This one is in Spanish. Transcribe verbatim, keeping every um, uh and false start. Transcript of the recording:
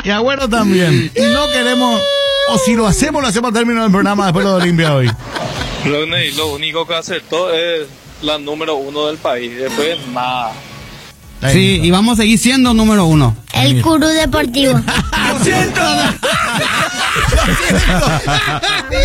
Y Agüero también. Y no queremos, o si lo hacemos, lo hacemos al término del programa después lo de Olimpia hoy. Lo, lo único que acertó es la número uno del país. Después nada. Sí, y vamos a seguir siendo número uno. El Curú Deportivo. ¡Lo siento! ¡Lo siento!